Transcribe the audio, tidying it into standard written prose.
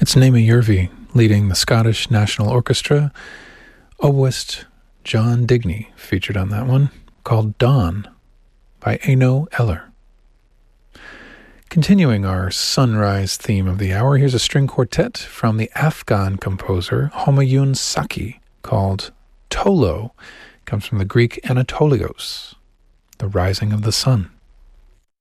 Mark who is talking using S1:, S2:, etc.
S1: It's Naima Yervi leading the Scottish National Orchestra. Oboist John Digney featured on that one, called Dawn by Eno Eller. Continuing our sunrise theme of the hour, here's a string quartet from the Afghan composer Homayun Saki called Tolo. It comes from the Greek Anatolios, the rising of the sun.